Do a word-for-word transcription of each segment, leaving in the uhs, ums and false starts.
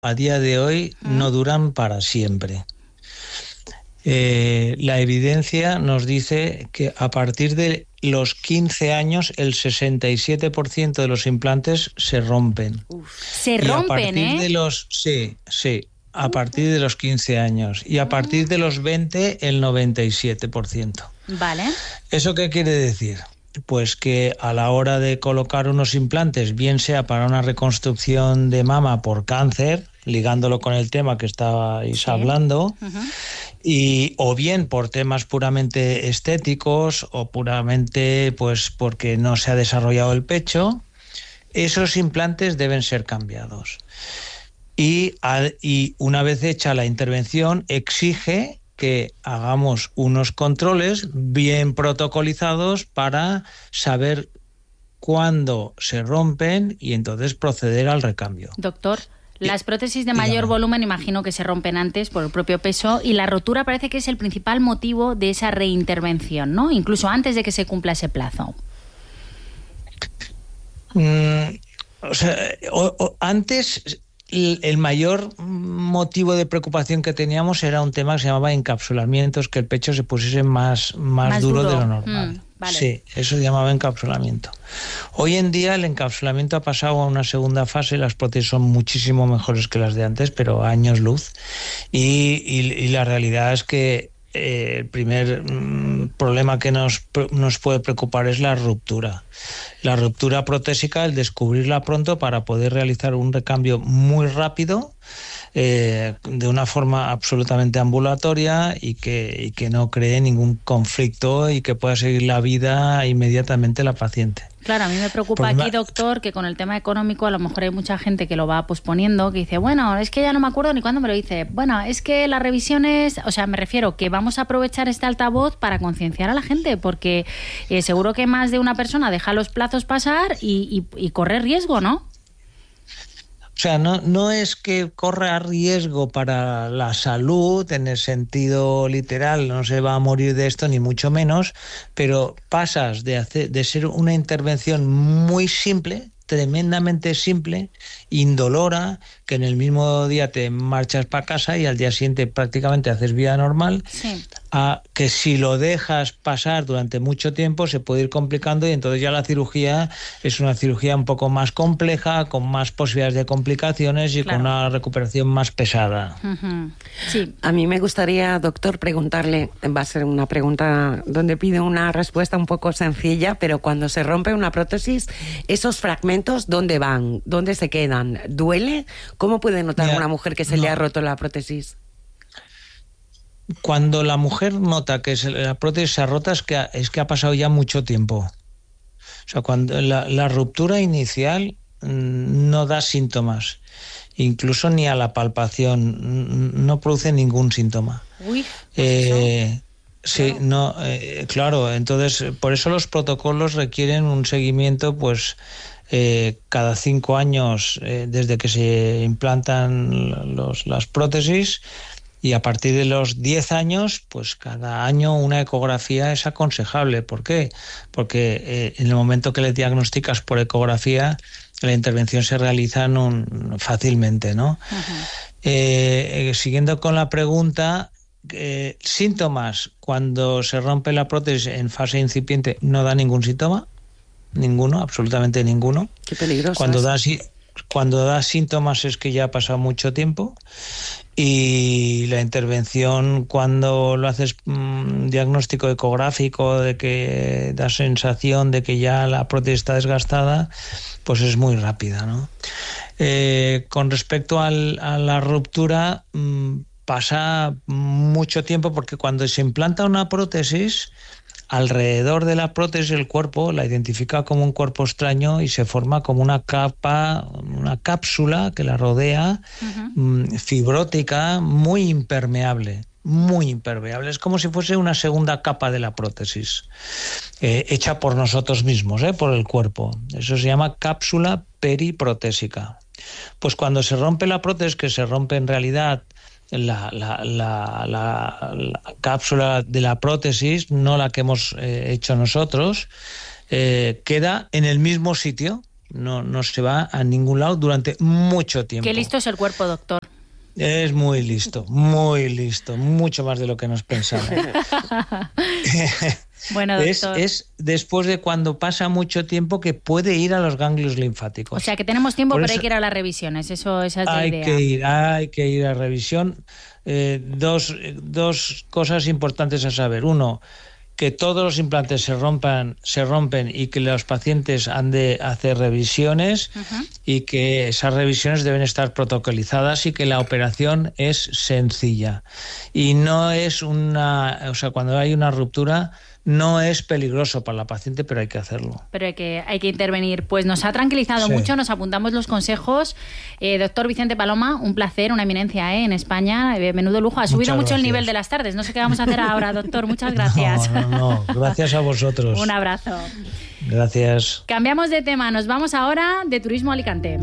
a día de hoy ¿Mm? no duran para siempre. Eh, la evidencia nos dice que a partir de los quince años el sesenta y siete por ciento de los implantes se rompen. Uf, se y rompen, a partir ¿eh? de los sí, sí, a partir de los quince años y a partir de los veinte el noventa y siete por ciento. Vale. ¿Eso qué quiere decir? Pues que a la hora de colocar unos implantes, bien sea para una reconstrucción de mama por cáncer, ligándolo con el tema que estabais sí. hablando, uh-huh. y o bien por temas puramente estéticos o puramente pues porque no se ha desarrollado el pecho, esos implantes deben ser cambiados. Y, al, y una vez hecha la intervención, exige que hagamos unos controles bien protocolizados para saber cuándo se rompen y entonces proceder al recambio. Doctor, las prótesis de mayor volumen imagino que se rompen antes por el propio peso y la rotura parece que es el principal motivo de esa reintervención, ¿no? Incluso antes de que se cumpla ese plazo. Mm, o sea, o, o, antes... El mayor motivo de preocupación que teníamos era un tema que se llamaba encapsulamientos, que el pecho se pusiese más, más, más duro, duro de lo normal. Mm, vale. Sí, eso se llamaba encapsulamiento. Hoy en día el encapsulamiento ha pasado a una segunda fase, las prótesis son muchísimo mejores que las de antes, pero a años luz. Y, y, y la realidad es que eh, el primer mm, problema que nos, nos puede preocupar es la ruptura. La ruptura protésica, el descubrirla pronto para poder realizar un recambio muy rápido, eh, de una forma absolutamente ambulatoria y que, y que no cree ningún conflicto y que pueda seguir la vida inmediatamente la paciente. Claro, a mí me preocupa Porque aquí, doctor, que con el tema económico a lo mejor hay mucha gente que lo va posponiendo, que dice, bueno, es que ya no me acuerdo ni cuándo me lo dice. Bueno, es que las revisiones, o sea, me refiero que vamos a aprovechar este altavoz para concienciar a la gente, porque eh, seguro que más de una persona deja los plazos pasar y, y, y corre riesgo, ¿no? O sea, no, no es que corra riesgo para la salud en el sentido literal, no se va a morir de esto ni mucho menos, pero pasas de, hacer, de ser una intervención muy simple, tremendamente simple, indolora, que en el mismo día te marchas para casa y al día siguiente prácticamente haces vida normal, sí. a que si lo dejas pasar durante mucho tiempo se puede ir complicando y entonces ya la cirugía es una cirugía un poco más compleja, con más posibilidades de complicaciones y claro. con una recuperación más pesada. Uh-huh. Sí. A mí me gustaría, doctor, preguntarle, va a ser una pregunta donde pido una respuesta un poco sencilla, pero cuando se rompe una prótesis, esos fragmentos, ¿dónde van? ¿Dónde se quedan? ¿Duele? ¿Cómo puede notar Mira, una mujer que se no. le ha roto la prótesis? Cuando la mujer nota que se, la prótesis se ha rota es que ha, es que ha pasado ya mucho tiempo. O sea, cuando la, la ruptura inicial mmm, no da síntomas, incluso ni a la palpación, no produce ningún síntoma. Uy, eh, sí, claro. no, eh, claro. Entonces, por eso los protocolos requieren un seguimiento, pues. Eh, cada cinco años eh, desde que se implantan los, las prótesis y a partir de los diez años, pues cada año una ecografía es aconsejable. ¿Por qué? Porque eh, en el momento que le diagnosticas por ecografía, la intervención se realiza en un, fácilmente, ¿no? Uh-huh. Eh, eh, siguiendo con la pregunta, eh, síntomas, cuando se rompe la prótesis en fase incipiente no da ningún síntoma. Ninguno, absolutamente ninguno. Qué peligroso. Cuando da, cuando da síntomas es que ya ha pasado mucho tiempo y la intervención cuando lo haces mmm, diagnóstico ecográfico de que da sensación de que ya la prótesis está desgastada, pues es muy rápida, ¿no? Eh, con respecto al, a la ruptura mmm, pasa mucho tiempo porque cuando se implanta una prótesis alrededor de la prótesis el cuerpo la identifica como un cuerpo extraño y se forma como una capa, una cápsula que la rodea, uh-huh. fibrótica, muy impermeable, muy impermeable. Es como si fuese una segunda capa de la prótesis, eh, hecha por nosotros mismos, eh, por el cuerpo. Eso se llama cápsula periprotésica. Pues cuando se rompe la prótesis, que se rompe en realidad La, la, la, la, la cápsula de la prótesis, no la que hemos eh, hecho nosotros, eh, queda en el mismo sitio, no, no se va a ningún lado durante mucho tiempo. Qué listo es el cuerpo, doctor. Es muy listo, muy listo, mucho más de lo que nos pensamos. Bueno, doctor. Es, es después de cuando pasa mucho tiempo que puede ir a los ganglios linfáticos. O sea, que tenemos tiempo, Por pero eso, hay que ir a las revisiones, eso, esa es la hay idea. Que ir, hay que ir a revisión. Eh, dos, dos cosas importantes a saber. Uno, que todos los implantes se rompan, se rompen y que los pacientes han de hacer revisiones uh-huh. y que esas revisiones deben estar protocolizadas y que la operación es sencilla. Y no es una, o sea, cuando hay una ruptura no es peligroso para la paciente, pero hay que hacerlo. Pero hay que, hay que intervenir. Pues nos ha tranquilizado sí. mucho, nos apuntamos los consejos. Eh, doctor Vicente Paloma, un placer, una eminencia ¿eh? en España. Eh, menudo lujo. Ha subido muchas mucho gracias. El nivel de las tardes. No sé qué vamos a hacer ahora, doctor. Muchas gracias. No, no, no. Gracias a vosotros. Un abrazo. Gracias. Cambiamos de tema. Nos vamos ahora de turismo a Alicante.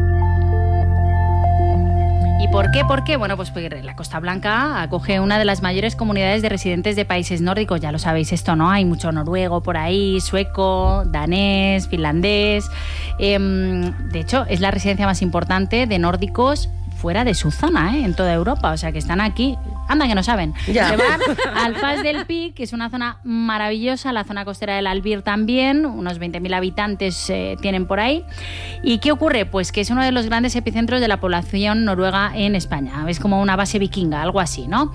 ¿Y por qué? ¿Por qué? Bueno, pues porque la Costa Blanca acoge una de las mayores comunidades de residentes de países nórdicos. Ya lo sabéis esto, ¿no? Hay mucho noruego por ahí, sueco, danés, finlandés. Eh, de hecho, es la residencia más importante de nórdicos fuera de su zona, ¿eh? En toda Europa. O sea, que están aquí. Anda, que no saben. Ya. Se van al Fas del Pi, que es una zona maravillosa, la zona costera del Albir también, unos veinte mil habitantes eh, tienen por ahí. ¿Y qué ocurre? Pues que es uno de los grandes epicentros de la población noruega en España. Es como una base vikinga, algo así, ¿no?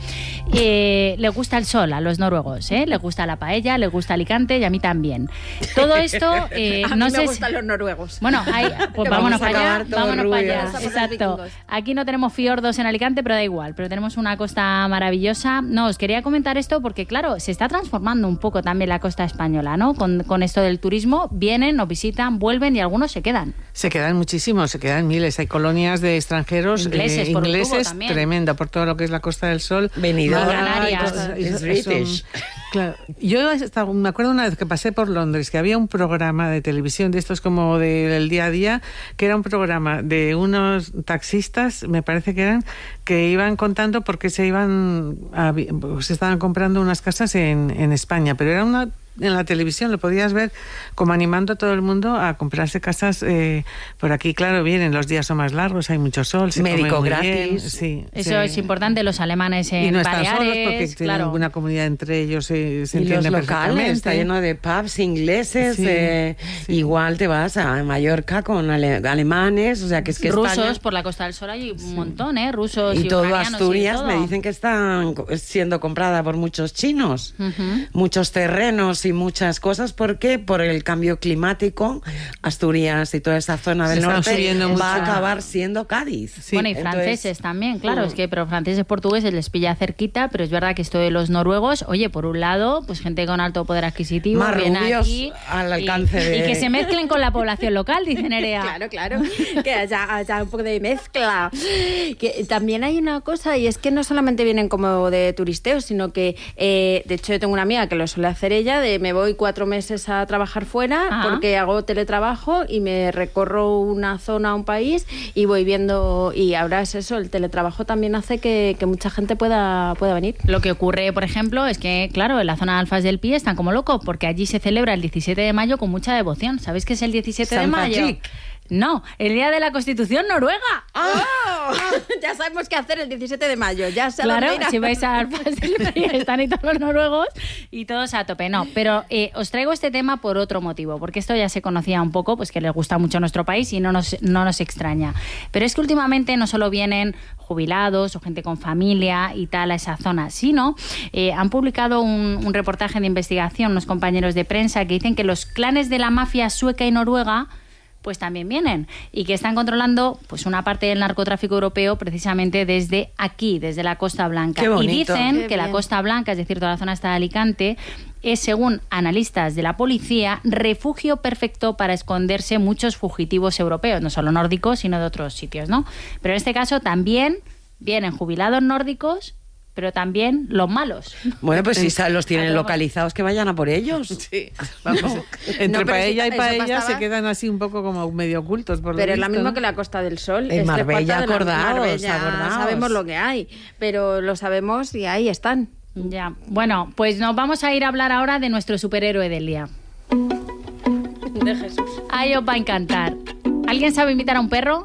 Eh, le gusta el sol a los noruegos, ¿eh? Les gusta la paella, les gusta Alicante y a mí también. Todo esto... Eh, a no mí sé me gustan si... los noruegos. Bueno, hay, pues vámonos para allá, vámonos para allá. Vamos Exacto. Aquí no tenemos fiordos en Alicante, pero da igual, pero tenemos una costa maravillosa. No, os quería comentar esto porque, claro, se está transformando un poco también la costa española, ¿no? Con, con esto del turismo, vienen, nos visitan, vuelven y algunos se quedan. Se quedan muchísimos, se quedan miles. Hay colonias de extranjeros ingleses, eh, por ingleses tremenda, por todo lo que es la Costa del Sol. Benidorm, Canarias. Es British. Claro. Yo estaba, me acuerdo una vez que pasé por Londres, que había un programa de televisión de estos como del día a día, que era un programa de unos taxistas, me parece que eran, que iban contando por qué se iban a, se estaban comprando unas casas en, en España, pero era una en la televisión, lo podías ver como animando a todo el mundo a comprarse casas eh, por aquí. Claro, vienen, los días son más largos, hay mucho sol, se médico come muy gratis. Bien, sí, Eso sí. es importante, los alemanes en y no Baleares, están solos porque claro. tienen una comunidad entre ellos, eh, se y entiende los locales, perfectamente. está lleno de pubs ingleses, Sí, eh, sí. igual te vas a Mallorca con ale- alemanes, o sea que es que rusos, España... por la Costa del Sol hay un montón, ¿eh? Rusos y, Y todo ucranianos Asturias y todo. me dicen que están siendo comprada por muchos chinos, Uh-huh. muchos terrenos y muchas cosas. ¿Por qué? Por el cambio climático, Asturias y toda esa zona del Se están norte subiendo va mucho. a acabar siendo Cádiz. Sí. Bueno, y Entonces, franceses también, claro, mm. es que pero franceses portugueses les pilla cerquita, pero es verdad que esto de los noruegos, oye, por un lado, pues gente con alto poder adquisitivo, Más viene rubios aquí al alcance y, de... y que se mezclen con la población local, dice Nerea. Claro, claro, que haya, haya un poco de mezcla. Que también hay una cosa, y es que no solamente vienen como de turisteo, sino que, eh, de hecho, yo tengo una amiga que lo suele hacer ella, de me voy cuatro meses a trabajar fuera, Ah. porque hago teletrabajo y me recorro una zona, un país, y voy viendo, y ahora es eso, el teletrabajo también hace que, que mucha gente pueda, pueda venir. Lo que ocurre, por ejemplo, es que, claro, en la zona de Alfas del Pi están como locos, porque allí se celebra el diecisiete de mayo con mucha devoción. ¿Sabéis qué es el diecisiete de San mayo? Patrick. No, el día de la Constitución noruega. ¡Oh! Ya sabemos qué hacer el diecisiete de mayo. Ya se Claro, lo mira. si vais a Alfas del Pi están y todos los noruegos y todos a tope. No, pero eh, os traigo este tema por otro motivo, porque esto ya se conocía un poco, pues que les gusta mucho nuestro país y no nos, no nos extraña. Pero es que últimamente no solo vienen jubilados o gente con familia y tal a esa zona, sino eh, han publicado un, un reportaje de investigación unos compañeros de prensa que dicen que los clanes de la mafia sueca y noruega pues también vienen y que están controlando pues una parte del narcotráfico europeo precisamente desde aquí, desde la Costa Blanca. Qué bonito. Y dicen Qué que la bien. Costa Blanca, es decir, toda la zona esta de Alicante, es, según analistas de la policía, refugio perfecto para esconderse muchos fugitivos europeos, no solo nórdicos, sino de otros sitios, ¿no? Pero en este caso también vienen jubilados nórdicos, pero también los malos. Bueno, pues si sa- los tienen todos. localizados, que vayan a por ellos. Sí, vamos. Entre No, pero paella si- y eso paella pasaba- se quedan así un poco como medio ocultos. Por lo Pero es la visto, misma ¿no? que la Costa del Sol. En Es que Marbella, falta de la- acordaos, Marbella, acordaos. sabemos lo que hay, pero lo sabemos y ahí están. Ya, bueno, pues nos vamos a ir a hablar ahora de nuestro superhéroe del día. De Jesús. Ahí os va a encantar. ¿Alguien sabe imitar a un perro?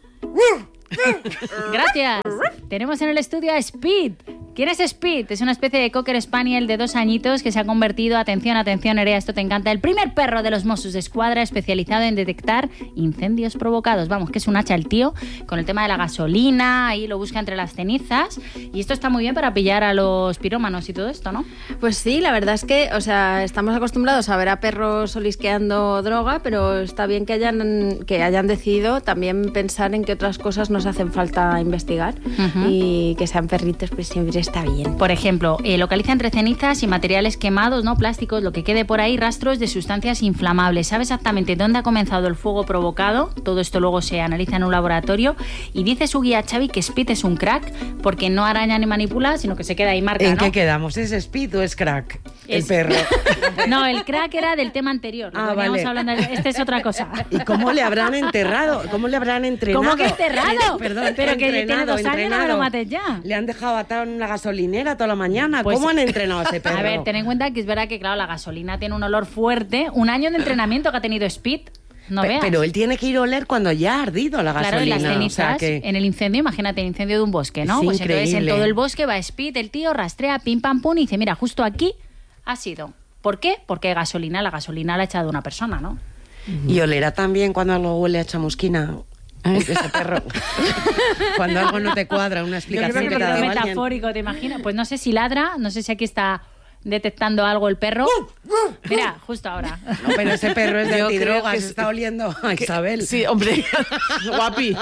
Gracias. Tenemos en el estudio a Speed. ¿Quién es Speed? Es una especie de Cocker Spaniel de dos añitos que se ha convertido, atención, atención, Nerea, esto te encanta, el primer perro de los Mossos d'Esquadra especializado en detectar incendios provocados. Vamos, que es un hacha el tío, con el tema de la gasolina, ahí lo busca entre las cenizas. Y esto está muy bien para pillar a los pirómanos y todo esto, ¿no? Pues sí, la verdad es que, o sea, estamos acostumbrados a ver a perros olisqueando droga, pero está bien que hayan, que hayan decidido también pensar en qué otras cosas nos hacen falta investigar. Uh-huh. Y que sean perritos, pues siempre está bien. Por ejemplo, eh, localiza entre cenizas y materiales quemados, ¿no? Plásticos, lo que quede por ahí, rastros de sustancias inflamables. Sabe exactamente dónde ha comenzado el fuego provocado. Todo esto luego se analiza en un laboratorio. Y dice su guía Xavi que Speed es un crack porque no araña ni manipula, sino que se queda ahí marca, ¿En ¿no? qué quedamos? ¿Es Speed o es crack? Es... El perro. No, el crack era del tema anterior. Ah, vale. Hablando de... Este es otra cosa. ¿Y cómo le habrán enterrado? ¿Cómo le habrán entrenado? ¿Cómo que enterrado? Perdón, pero que tiene dos años, no me lo mates ya. Le han dejado atado en una gasolinera toda la mañana. Pues, ¿Cómo han entrenado a ese perro? A ver, ten en cuenta que es verdad que, claro, la gasolina tiene un olor fuerte. Un año de entrenamiento que ha tenido Speed. No Pe- veas. Pero él tiene que ir a oler cuando ya ha ardido la gasolina. Claro, en las cenizas, o sea que... en el incendio, imagínate, el incendio de un bosque, ¿no? Es pues increíble. Entonces en todo el bosque va Speed, el tío rastrea, pim pam pum, y dice, mira, justo aquí ha sido. ¿Por qué? Porque gasolina, la gasolina la ha echado una persona, ¿no? Uh-huh. Y olerá también cuando algo huele a chamusquina. Ese perro. Cuando algo no te cuadra, una explicación que te ha dado alguien. Metafórico, ¿te imaginas? Pues no sé si ladra, no sé si aquí está detectando algo el perro. Mira, justo ahora. No, pero ese perro es de Yo creo antidrogas, que se es- está oliendo a Isabel. Sí, hombre. Guapi.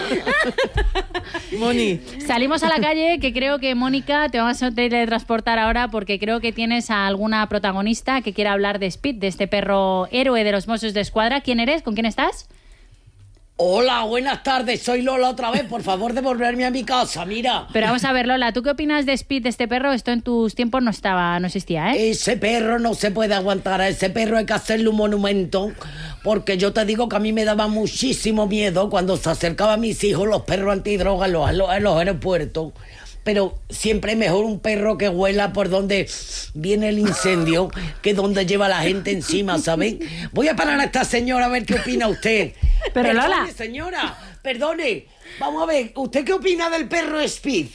Moni. Salimos a la calle, que creo que, Mónica, te vamos a teletransportar ahora porque creo que tienes a alguna protagonista que quiera hablar de Speed, de este perro héroe de los Mossos d'Esquadra. ¿Quién eres? ¿Con quién estás? Hola, buenas tardes, soy Lola otra vez, por favor devolverme a mi casa, mira. Pero vamos a ver, Lola, ¿tú qué opinas de Speed, de este perro? Esto en tus tiempos no estaba, no existía, ¿eh? Ese perro no se puede aguantar, a ese perro hay que hacerle un monumento, porque yo te digo que a mí me daba muchísimo miedo cuando se acercaban a mis hijos los perros antidrogas en los, en los, en los aeropuertos. Pero siempre es mejor un perro que huela por donde viene el incendio que donde lleva la gente encima, ¿saben? Voy a parar a esta señora a ver qué opina usted. Pero, perdone, Lola. señora, perdone. Vamos a ver, ¿usted qué opina del perro Speed?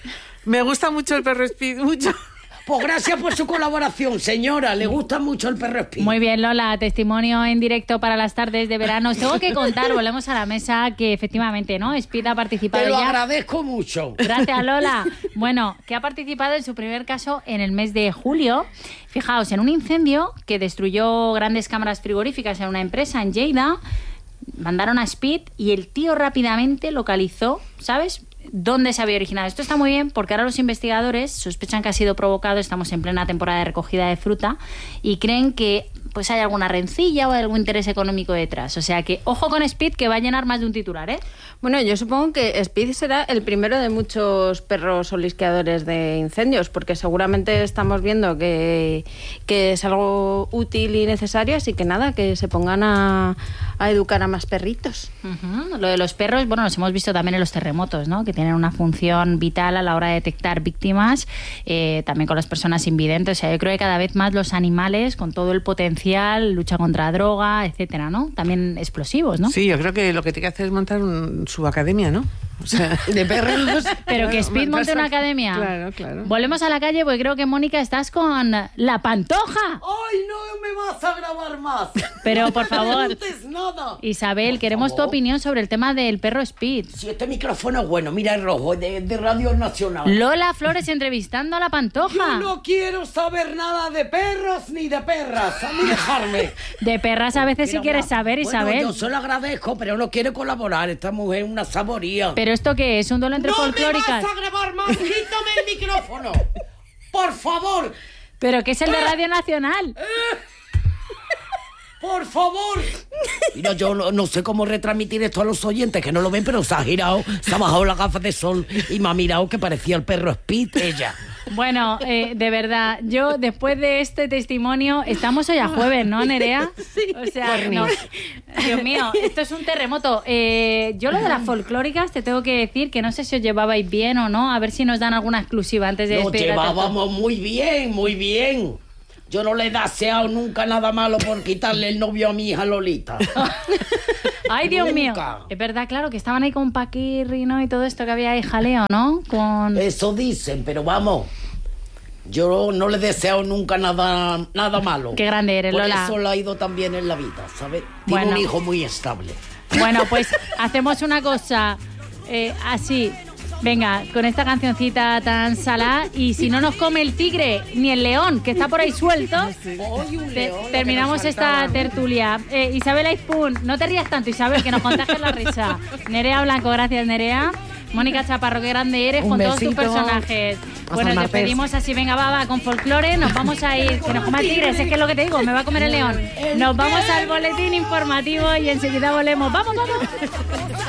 Me gusta mucho el perro Speed, mucho. Pues gracias por su colaboración, señora. Le gusta mucho el perro Speed. Muy bien, Lola, testimonio en directo para las tardes de verano. Os tengo que contar, volvemos a la mesa, que efectivamente, ¿no? Speed ha participado Te lo ya. agradezco mucho. Gracias, Lola. Bueno, que ha participado en su primer caso en el mes de julio. Fijaos, en un incendio que destruyó grandes cámaras frigoríficas en una empresa en Lleida. Mandaron a Speed y el tío rápidamente localizó, ¿sabes?, dónde se había originado. Esto está muy bien porque ahora los investigadores sospechan que ha sido provocado, estamos en plena temporada de recogida de fruta, y creen que pues hay alguna rencilla o algún interés económico detrás. O sea que, ojo con Speed, que va a llenar más de un titular, ¿eh? Bueno, yo supongo que Speed será el primero de muchos perros olisqueadores de incendios, porque seguramente estamos viendo que, que es algo útil y necesario, así que nada, que se pongan a, a educar a más perritos. Uh-huh. Lo de los perros, bueno, los hemos visto también en los terremotos, ¿no? Que tienen una función vital a la hora de detectar víctimas, eh, también con las personas invidentes. O sea, yo creo que cada vez más los animales, con todo el potencial, lucha contra droga, etcétera, ¿no? También explosivos, ¿no? Sí, yo creo que lo que tiene que hacer es montar un, su academia, ¿no? O sea, De perros. Pero que Speed monte una academia. Claro, claro. Volvemos a la calle porque creo que, Mónica, estás con La Pantoja. ¡Ay, no me vas a grabar más! Pero, No por me favor, preguntes nada. Isabel, Por queremos tu favor. opinión sobre el tema del perro Speed. Si este micrófono es bueno, mira el rojo, de, de Radio Nacional. Lola Flores entrevistando a La Pantoja. Yo no quiero saber nada de perros ni de perras. A mí dejarme. De perras a veces sí Quiero quieres hablar. saber, Isabel. Bueno, yo se lo agradezco, pero no quiere colaborar. Esta mujer es una saboría. ¿Pero esto qué es? ¿Un duelo entre ¡No me folclóricas? vas a grabar más! ¡Quítame el micrófono! ¡Por favor! ¿Pero qué es el de Radio Nacional? ¡Por favor! Mira, yo no, no sé cómo retransmitir esto a los oyentes, que no lo ven, pero se ha girado, se ha bajado las gafas de sol y me ha mirado que parecía el perro Speed, ella. Bueno, eh, de verdad, yo después de este testimonio, estamos hoy a jueves, ¿no, Nerea? Sí. O sea, no, Dios mío, esto es un terremoto. Eh, yo lo de las folclóricas te tengo que decir que no sé si os llevabais bien o no, a ver si nos dan alguna exclusiva antes de Nos despedir a Tato. llevábamos muy bien, muy bien. Yo no le he deseado nunca nada malo por quitarle el novio a mi hija Lolita. Ay, Dios Nunca. mío. Es verdad, claro, que estaban ahí con Paquirri, ¿no? Y todo esto que había ahí jaleo, ¿no? Con... Eso dicen, pero vamos, yo no le he deseado nunca nada, nada malo. Qué grande eres, Por Lola. eso le ha ido tan bien en la vida, ¿sabes? Tiene Bueno. un hijo muy estable. Bueno, pues hacemos una cosa eh, así. Venga, con esta cancioncita tan salada. Y si no nos come el tigre ni el león, que está por ahí suelto, Hoy un te- león, lo que terminamos nos esta faltaba. tertulia. Eh, Isabel Aispun, no te rías tanto, Isabel, que nos contagias la risa. Nerea Blanco, gracias, Nerea. Mónica Chaparro, qué grande eres Un con todos tus besito. personajes. Hasta Bueno, el nos martes. despedimos así, venga, va, va, con folclore, nos vamos a ir, que nos coma el tigre, es que es lo que te digo, me va a comer el león. Nos vamos al boletín informativo y enseguida volvemos. ¡Vamos, vamos!